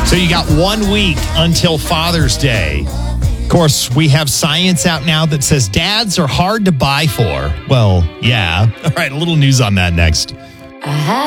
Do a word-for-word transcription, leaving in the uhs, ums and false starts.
So you got one week until Father's Day. Of course, we have science out now that says dads are hard to buy for. Well, yeah. All right, a little news on that next.